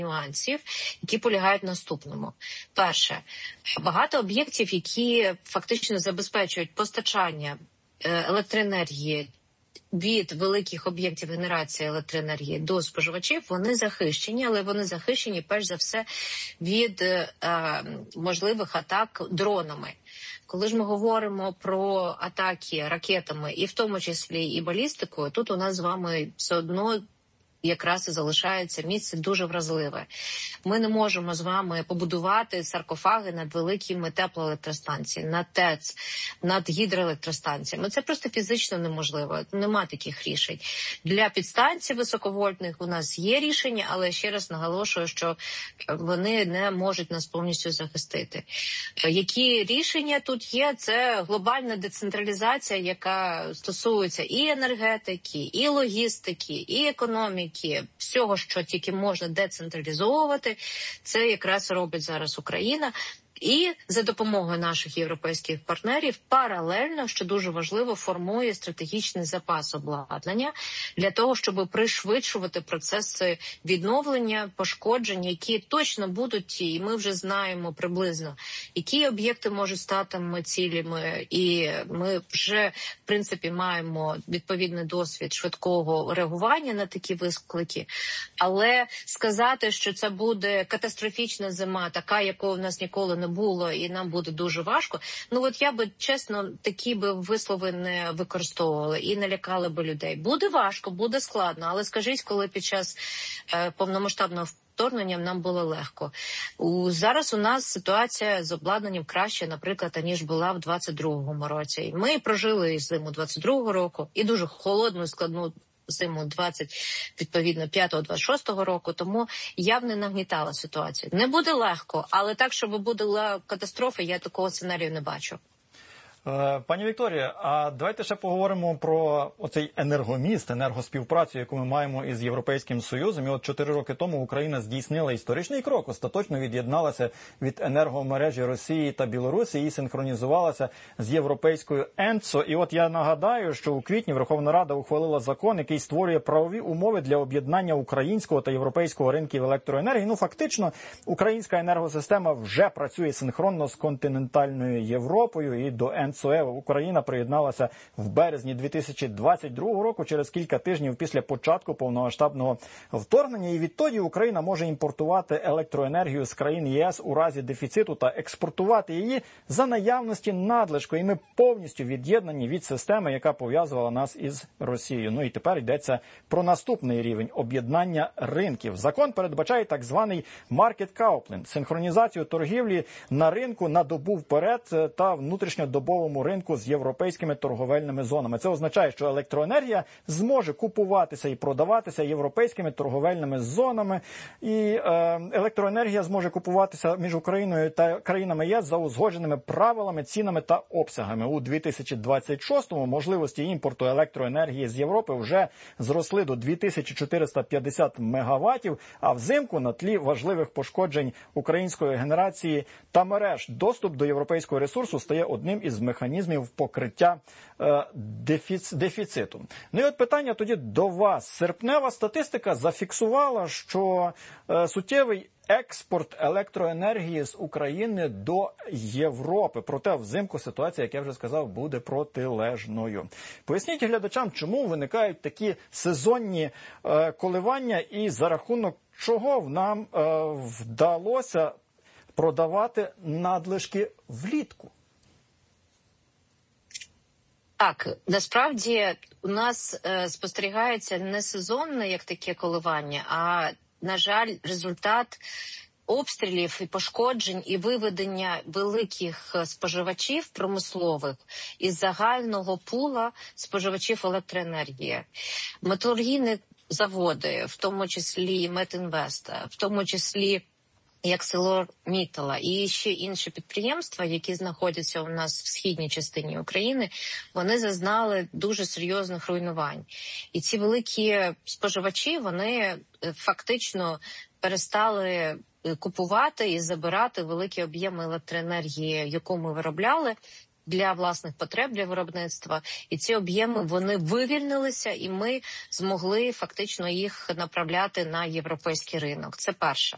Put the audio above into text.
нюансів, які полягають в наступному. Перше, багато об'єктів, які фактично забезпечують постачання електроенергії від великих об'єктів генерації електроенергії до споживачів, вони захищені, але вони захищені, перш за все, від можливих атак дронами. Коли ж ми говоримо про атаки ракетами, і в тому числі і балістикою, тут у нас з вами все одно якраз і залишається місце дуже вразливе. Ми не можемо з вами побудувати саркофаги над великими теплоелектростанціями, над ТЕЦ, над гідроелектростанціями. Це просто фізично неможливо. Нема таких рішень. Для підстанцій високовольтних у нас є рішення, але ще раз наголошую, що вони не можуть нас повністю захистити. Які рішення тут є? Це глобальна децентралізація, яка стосується і енергетики, і логістики, і економіки, всього, що тільки можна децентралізовувати, це якраз робить зараз Україна. І за допомогою наших європейських партнерів паралельно, що дуже важливо, формує стратегічний запас обладнання для того, щоб пришвидшувати процеси відновлення, пошкоджень, які точно будуть, і ми вже знаємо приблизно, які об'єкти можуть стати цілями, і ми вже, в принципі, маємо відповідний досвід швидкого реагування на такі виклики. Але сказати, що це буде катастрофічна зима, така, якої в нас ніколи не було, і нам буде дуже важко. Ну от я би, чесно, такі би вислови не використовувала і не лякали би людей. Буде важко, буде складно, але скажіть, коли під час повномасштабного вторгнення нам було легко. Зараз у нас ситуація з обладнанням краще, наприклад, ніж була в 22-му році. Ми прожили зиму 22-го року і дуже холодну, складну зиму 25-26 року, тому я б не нагнітала ситуацію. Не буде легко, але так, щоб була катастрофа, я такого сценарію не бачу. Пані Вікторія, а давайте ще поговоримо про оцей енергоміст, енергоспівпрацю, яку ми маємо із Європейським Союзом. І от 4 роки тому Україна здійснила історичний крок, остаточно від'єдналася від енергомережі Росії та Білорусі і синхронізувалася з європейською ЕНЦО. І от я нагадаю, що у квітні Верховна Рада ухвалила закон, який створює правові умови для об'єднання українського та європейського ринків електроенергії. Ну, фактично, українська енергосистема вже працює синхронно з континентальною Європою і до ЕНЦО. Україна приєдналася в березні 2022 року, через кілька тижнів після початку повномасштабного вторгнення. І відтоді Україна може імпортувати електроенергію з країн ЄС у разі дефіциту та експортувати її за наявності надлишку. І ми повністю від'єднані від системи, яка пов'язувала нас із Росією. Ну і тепер йдеться про наступний рівень – об'єднання ринків. Закон передбачає так званий market coupling – синхронізацію торгівлі на ринку на добу вперед та внутрішньодобовому ринку з європейськими торговельними зонами. Це означає, що електроенергія зможе купуватися і продаватися європейськими торговельними зонами, і електроенергія зможе купуватися між Україною та країнами ЄС за узгодженими правилами, цінами та обсягами. У 2026-му можливості імпорту електроенергії з Європи вже зросли до 2450 мегаваттів, а взимку на тлі важливих пошкоджень української генерації та мереж доступ до європейського ресурсу стає одним із механізмів покриття дефіциту. Ну і от питання тоді до вас. Серпнева статистика зафіксувала, що суттєвий експорт електроенергії з України до Європи. Проте взимку ситуація, як я вже сказав, буде протилежною. Поясніть глядачам, чому виникають такі сезонні коливання і за рахунок чого нам вдалося продавати надлишки влітку? Так, насправді у нас спостерігається не сезонне, як таке коливання, а, на жаль, результат обстрілів і пошкоджень і виведення великих споживачів промислових із загального пула споживачів електроенергії. Металургійні заводи, в тому числі Метінвеста, в тому числі як ArcelorMittal і ще інші підприємства, які знаходяться у нас в східній частині України, вони зазнали дуже серйозних руйнувань. І ці великі споживачі, вони фактично перестали купувати і забирати великі об'єми електроенергії, яку ми виробляли для власних потреб, для виробництва. І ці об'єми, вони вивільнилися, і ми змогли фактично їх направляти на європейський ринок. Це перше.